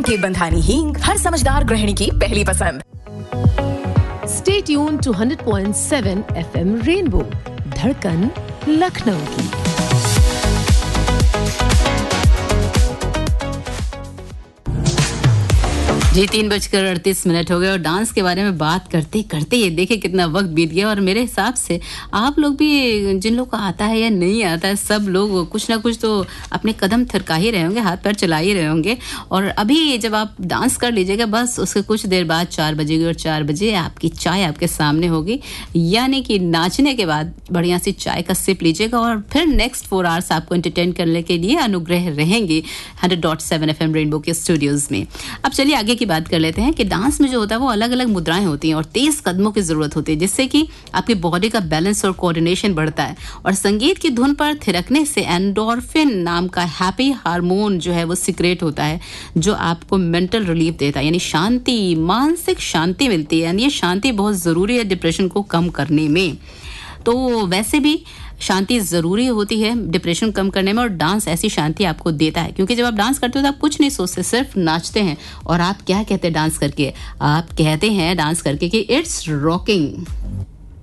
के बंधानी हींग, हर समझदार गृहिणी की पहली पसंद। Stay tuned to 100.7 FM Rainbow, धड़कन लखनऊ की। जी 3:38 हो गए और डांस के बारे में बात करते करते ये देखिए कितना वक्त बीत गया। और मेरे हिसाब से आप लोग भी, जिन लोग को आता है या नहीं आता है, सब लोग कुछ ना कुछ तो अपने कदम थिरका ही रहे होंगे, हाथ पैर चला ही रहे होंगे। और अभी जब आप डांस कर लीजिएगा, बस उसके कुछ देर बाद 4 बजेगी और 4 बजे आपकी चाय आपके सामने होगी, यानी कि नाचने के बाद बढ़िया सी चाय का सिप लीजिएगा और फिर नेक्स्ट 4 आवर्स आपको एंटरटेन करने के लिए अनुग्रह रहेंगे 100.7 FM रेनबो के स्टूडियोज में। अब चलिए आगे बात कर लेते हैं कि डांस में जो होता है वो अलग अलग मुद्राएं होती हैं और तेज कदमों की जरूरत होती है, जिससे कि आपकी बॉडी का बैलेंस और कोऑर्डिनेशन बढ़ता है। और संगीत की धुन पर थिरकने से एंडोर्फिन नाम का हैप्पी हार्मोन जो है वो सिक्रेट होता है, जो आपको मेंटल रिलीफ देता है, यानी शांति, मानसिक शांति मिलती है। यानी ये शांति बहुत जरूरी है डिप्रेशन को कम करने में। तो वैसे भी शांति ज़रूरी होती है डिप्रेशन कम करने में, और डांस ऐसी शांति आपको देता है, क्योंकि जब आप डांस करते हो तो आप कुछ नहीं सोचते, सिर्फ नाचते हैं। और आप क्या कहते हैं डांस करके? आप कहते हैं डांस करके कि इट्स रॉकिंग।